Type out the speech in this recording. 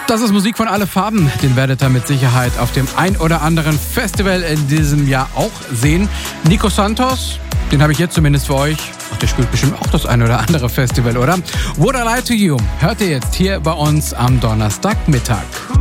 Das ist Musik von Alle Farben. Den werdet ihr mit Sicherheit auf dem ein oder anderen Festival in diesem Jahr auch sehen. Nico Santos, den habe ich jetzt zumindest für euch. Ach, der spielt bestimmt auch das ein oder andere Festival, oder? Would I Lie to You hört ihr jetzt hier bei uns am Donnerstagmittag.